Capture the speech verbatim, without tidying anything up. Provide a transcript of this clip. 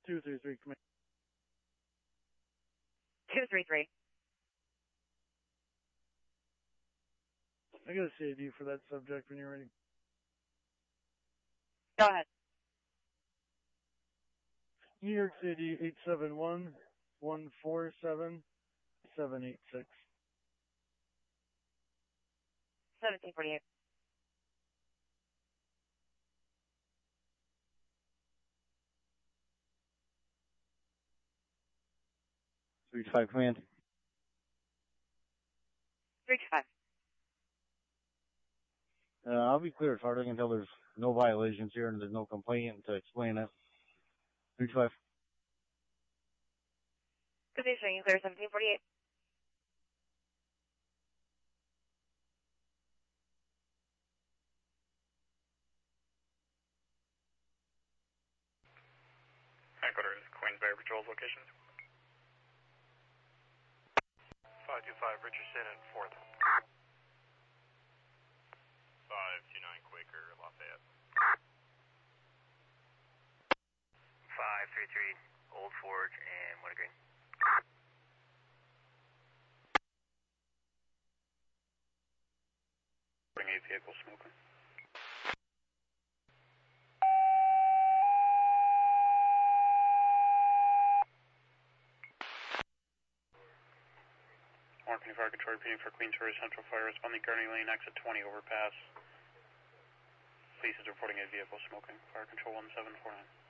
two three three, command. two three three. I got a C I D for that subject when you're ready. Go ahead. New York City, eight seven one, one four seven, seven eight six. seventeen forty-eight. three two five, command. three two five. Uh, I'll be clear as far as I can tell. There's no violations here and there's no complaint to explain it. three two five. Good day, sir. You clear seventeen forty-eight. Headquarters, Queensbury Patrol locations. five two five Richardson and fourth. five two nine Quaker, Lafayette. five three three Old Forge and Wintergreen. Bring a vehicle smoking. one twenty Fire Control repeating for Queensbury Central Fire, responding Gurney Lane, exit twenty, overpass. Police is reporting a vehicle smoking. Fire Control one seven four nine.